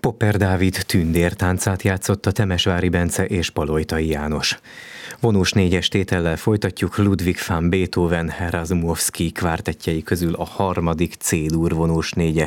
Popper Dávid tündértáncát játszotta Temesvári Bence és Palojtai János. Vonós négyes tétellel folytatjuk Ludwig van Beethoven Razumowski kvártettjei közül a harmadik C-dur vonós négyes,